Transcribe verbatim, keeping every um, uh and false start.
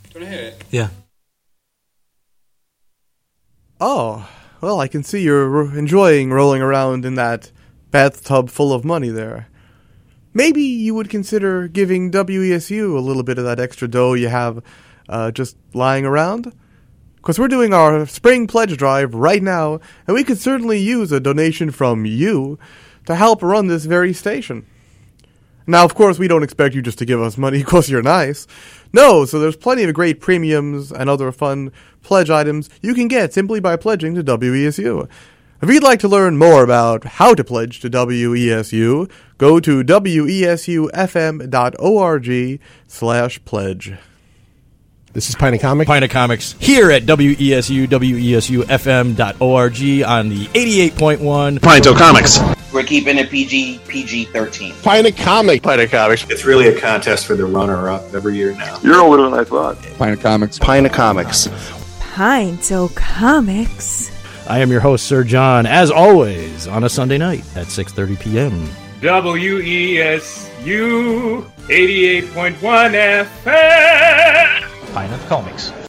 Do you want to hit it? Yeah. Oh, well, I can see you're enjoying rolling around in that bathtub full of money there. Maybe you would consider giving W E S U a little bit of that extra dough you have uh, just lying around. Because we're doing our spring pledge drive right now, and we could certainly use a donation from you to help run this very station. Now, of course, we don't expect you just to give us money because you're nice. No, so there's plenty of great premiums and other fun pledge items you can get simply by pledging to W E S U. If you'd like to learn more about how to pledge to W E S U, go to W E S U F M dot org slash pledge. This is Pint of Comics. Pint of Comics here at W E S U, W E S U F M dot org on the eighty-eight point one Pint of Comics. We're keeping it P G, P G thirteen. Pint of Comics. Pint of Comics. It's really a contest for the runner-up every year now. You're older than I thought. Pint of Comics. Pint of Comics. Pint of Comics. I am your host, Sir John, as always, on a Sunday night at six thirty p.m. W E S U eighty-eight point one F M. Pint of Comics.